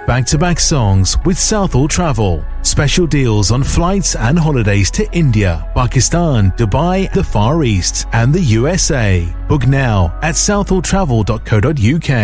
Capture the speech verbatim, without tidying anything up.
Back-to-back songs with Southall Travel. Special deals on flights and holidays to India, Pakistan, Dubai, the Far East, and the U S A. Book now at southall travel dot co dot uk.